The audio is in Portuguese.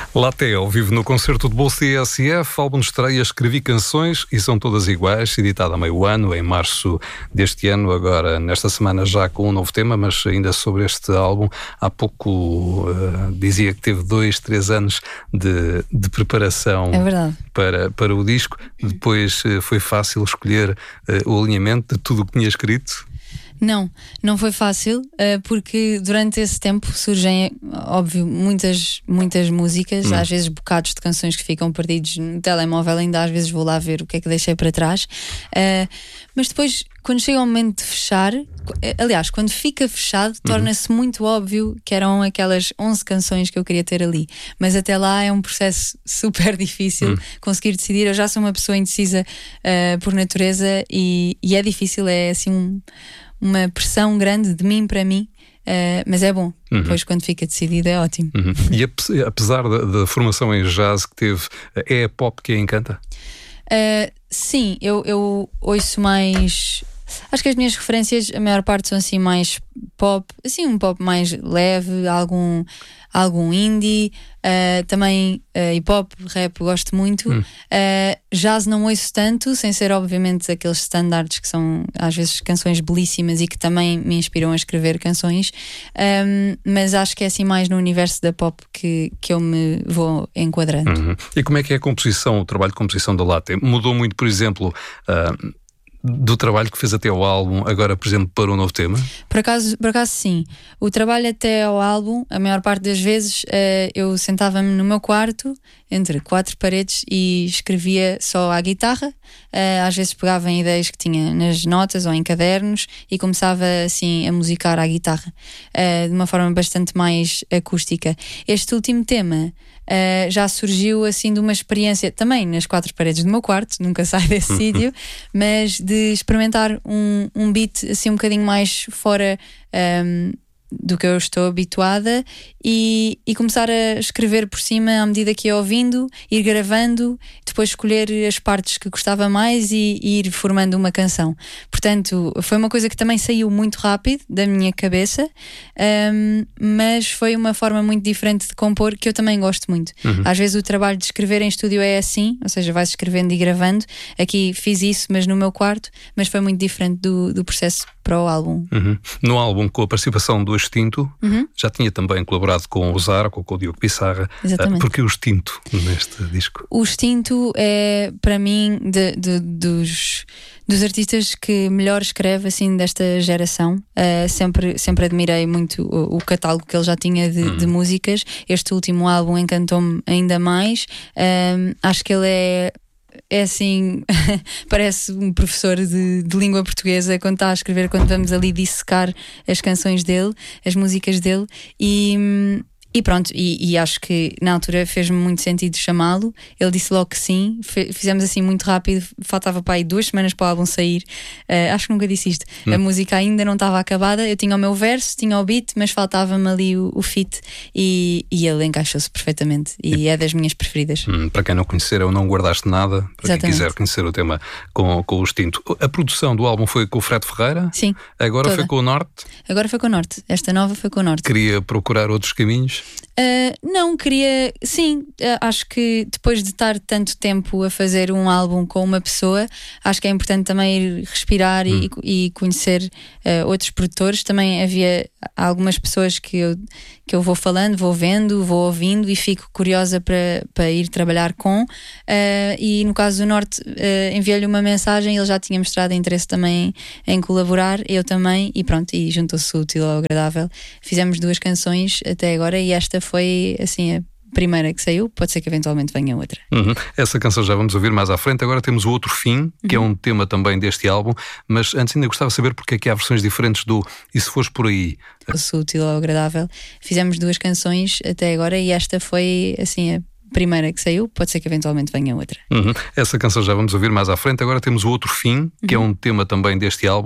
Latte, ao vivo no concerto de bolsa TSF, álbum de estreia, escrevi canções e são todas iguais, editado há meio ano, em março deste ano, agora nesta semana já com um novo tema, mas ainda sobre este álbum, há pouco dizia que teve 2-3 anos de preparação para o disco. Depois foi fácil escolher o alinhamento de tudo o que tinha escrito? Não foi fácil, porque durante esse tempo surgem, óbvio, muitas músicas, às vezes bocados de canções que ficam perdidos no telemóvel, ainda às vezes vou lá ver o que é que deixei para trás, mas depois, quando chega o momento de fechar, aliás, quando fica fechado, torna-se muito óbvio que eram aquelas 11 canções que eu queria ter ali, mas até lá é um processo super difícil conseguir decidir. Eu já sou uma pessoa indecisa por natureza e é difícil, é assim uma pressão grande de mim para mim, mas é bom. Depois, quando fica decidido, é ótimo. E apesar da formação em jazz que teve, é a pop que a encanta? Sim, eu ouço mais. Acho que as minhas referências, a maior parte são assim mais pop, assim um pop mais leve, algum indie, também hip hop, rap gosto muito. Jazz não ouço tanto, sem ser obviamente aqueles standards que são às vezes canções belíssimas e que também me inspiram a escrever canções, mas acho que é assim mais no universo da pop que eu me vou enquadrando. E como é que é a composição, o trabalho de composição da Latte? Mudou muito, por exemplo, do trabalho que fez até ao álbum, agora, por exemplo, para um novo tema? Por acaso sim. O trabalho até ao álbum, a maior parte das vezes, eu sentava-me no meu quarto, entre 4 paredes, e escrevia só à guitarra. Às vezes pegava em ideias que tinha nas notas ou em cadernos e começava assim a musicar à guitarra, de uma forma bastante mais acústica. Este último tema já surgiu assim de uma experiência também nas 4 paredes do meu quarto, nunca sai desse sítio, mas de experimentar um beat assim um bocadinho mais fora do que eu estou habituada e começar a escrever por cima à medida que ia ouvindo, ir gravando, depois escolher as partes que gostava mais e ir formando uma canção. Portanto, foi uma coisa que também saiu muito rápido da minha cabeça, mas foi uma forma muito diferente de compor que eu também gosto muito. Às vezes o trabalho de escrever em estúdio é assim, ou seja, vais escrevendo e gravando. Aqui fiz isso, mas no meu quarto, mas foi muito diferente do processo para o álbum. No álbum, com a participação do Extinto, já tinha também colaborado com o Zarco, com o Diogo Pissarra. Exatamente. Porquê o Extinto neste disco? O Extinto é, para mim, dos artistas que melhor escreve assim desta geração. Sempre admirei muito o catálogo que ele já tinha de músicas. Este último álbum encantou-me ainda mais. Acho que ele é assim, parece um professor de língua portuguesa quando está a escrever, quando vamos ali dissecar as canções dele, as músicas dele, e pronto, e acho que na altura fez-me muito sentido chamá-lo. Ele disse logo que sim, fizemos assim muito rápido, faltava para aí 2 semanas para o álbum sair. Acho que nunca disse isto. A música ainda não estava acabada, eu tinha o meu verso, tinha o beat, mas faltava-me ali o feat, e ele encaixou-se perfeitamente e é das minhas preferidas. Para quem não conhecer, eu Não Guardaste Nada, para Exatamente. quem quiser conhecer o tema com o Extinto. A produção do álbum foi com o Fred Ferreira? Sim. Agora foi com o Norte? Agora foi com o Norte, esta nova foi com o Norte. Queria procurar outros caminhos? Não, queria, sim, acho que depois de estar tanto tempo a fazer um álbum com uma pessoa, acho que é importante também ir respirar e conhecer outros produtores. Também havia algumas pessoas que eu vou falando, vou vendo, vou ouvindo e fico curiosa para ir trabalhar com, e no caso do Norte, enviei-lhe uma mensagem, ele já tinha mostrado interesse também em colaborar, eu também, e pronto, e juntou-se o útil ao agradável. Fizemos 2 canções até agora e esta foi assim a primeira que saiu. Pode ser que eventualmente venha outra. Essa canção já vamos ouvir mais à frente. Agora temos o Outro Fim, que é um tema também deste álbum, mas antes ainda gostava de saber porque é que há versões diferentes do E Se Fores Por Aí. O útil ao agradável. Fizemos 2 canções até agora e esta foi assim a primeira que saiu. Pode ser que eventualmente venha outra. Essa canção já vamos ouvir mais à frente. Agora temos o Outro Fim, que é um tema também deste álbum,